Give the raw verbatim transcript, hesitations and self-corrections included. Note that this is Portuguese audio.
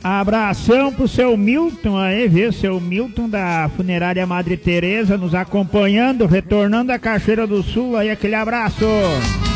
Abração pro seu Milton aí, viu? Seu Milton da Funerária Madre Teresa nos acompanhando, retornando a Cachoeira do Sul aí, aquele abraço.